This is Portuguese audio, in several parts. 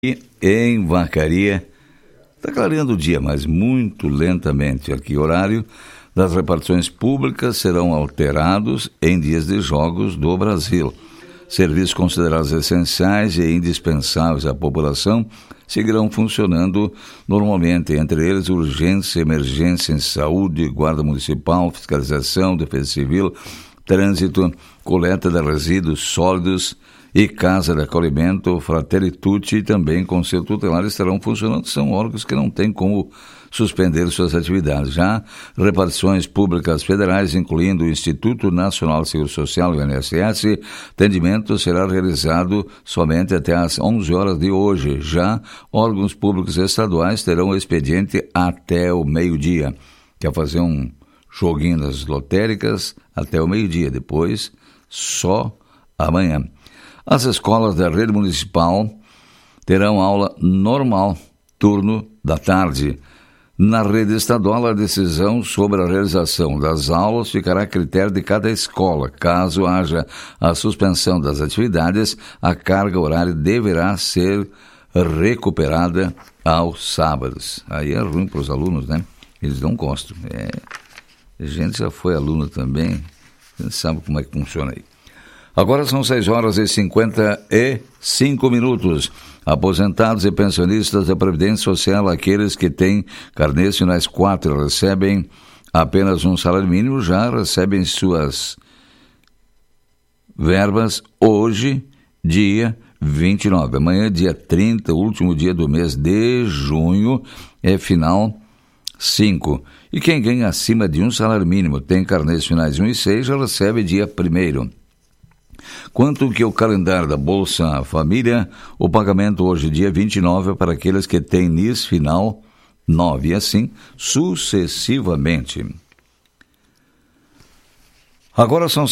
E em Vacaria, está clareando o dia, mas muito lentamente. Aqui, o horário das repartições públicas serão alterados em dias de jogos do Brasil. Serviços considerados essenciais e indispensáveis à população seguirão funcionando normalmente, entre eles urgência, emergência em saúde, guarda municipal, fiscalização, defesa civil, trânsito, coleta de resíduos sólidos e casa de acolhimento, Fratelli Tutti e também conselho tutelar estarão funcionando. São órgãos que não têm como suspender suas atividades. Já repartições públicas federais, incluindo o Instituto Nacional de Seguro Social, o INSS, atendimento será realizado somente até às 11 horas de hoje. Já órgãos públicos estaduais terão o expediente até o meio-dia. Quer fazer um joguinho das lotéricas até o meio-dia, depois só amanhã. As escolas da rede municipal terão aula normal, turno da tarde. Na rede estadual, a decisão sobre a realização das aulas ficará a critério de cada escola. Caso haja a suspensão das atividades, a carga horária deverá ser recuperada aos sábados. Aí é ruim para os alunos, né? Eles não gostam. A gente já foi aluno também, a gente sabe como é que funciona aí. Agora são 6h55. Aposentados e pensionistas da Previdência Social, aqueles que têm carnês finais 4 recebem apenas um salário mínimo, já recebem suas verbas hoje, dia 29. Amanhã, dia 30, último dia do mês de junho, é final 5. E quem ganha acima de um salário mínimo, tem carnês finais 1 e 6, já recebe dia 1º. Quanto que o calendário da Bolsa Família, o pagamento hoje, dia 29, é para aqueles que têm NIS final 9, e assim sucessivamente. Agora são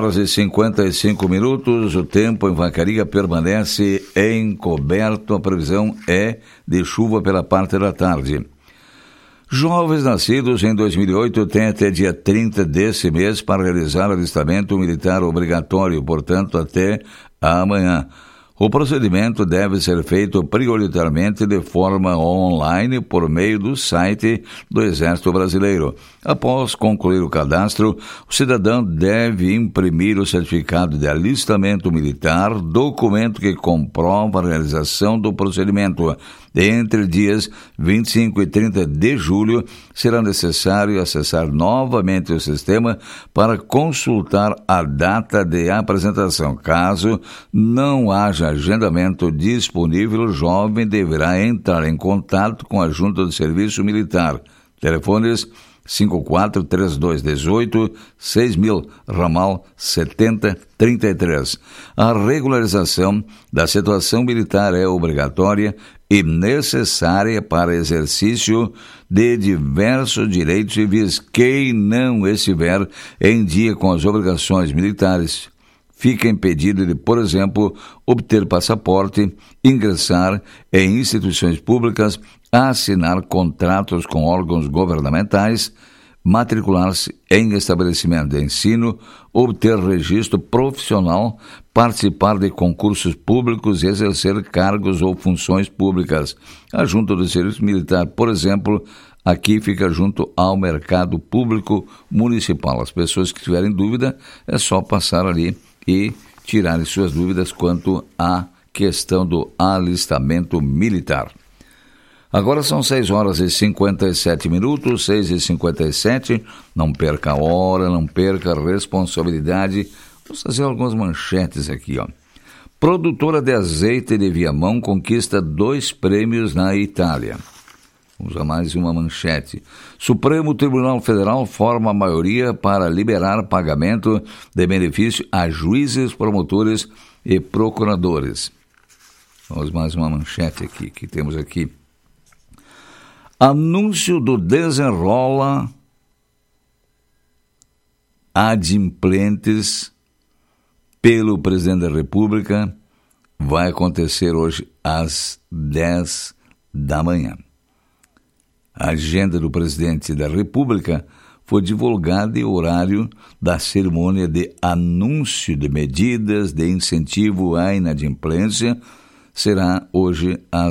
6h55, o tempo em Vacaria permanece encoberto, a previsão é de chuva pela parte da tarde. Jovens nascidos em 2008 têm até dia 30 desse mês para realizar alistamento militar obrigatório, portanto, até amanhã. O procedimento deve ser feito prioritariamente de forma online por meio do site do Exército Brasileiro. Após concluir o cadastro, o cidadão deve imprimir o certificado de alistamento militar, documento que comprova a realização do procedimento. Entre dias 25 e 30 de julho, será necessário acessar novamente o sistema para consultar a data de apresentação. Caso não haja agendamento disponível, o jovem deverá entrar em contato com a Junta do Serviço Militar. Telefones 54-3218-6000, ramal 7033. A regularização da situação militar é obrigatória e necessária para exercício de diversos direitos civis. Quem não estiver em dia com as obrigações militares fica impedido de, por exemplo, obter passaporte, ingressar em instituições públicas, assinar contratos com órgãos governamentais, matricular-se em estabelecimento de ensino, obter registro profissional, participar de concursos públicos e exercer cargos ou funções públicas. A Junta do Serviço Militar, por exemplo, aqui fica junto ao Mercado Público Municipal. As pessoas que tiverem dúvida, é só passar ali e tirarem suas dúvidas quanto à questão do alistamento militar. Agora são 6h57, 6h57, não perca a hora, não perca a responsabilidade. Vamos fazer algumas manchetes aqui, ó. Produtora de azeite de Viamão conquista 2 prêmios na Itália. Vamos a mais uma manchete. Supremo Tribunal Federal forma a maioria para liberar pagamento de benefício a juízes, promotores e procuradores. Vamos mais uma manchete aqui, que temos aqui. Anúncio do Desenrola adimplentes pelo presidente da República vai acontecer hoje às 10 da manhã. A agenda do presidente da República foi divulgada e o horário da cerimônia de anúncio de medidas de incentivo à inadimplência será hoje às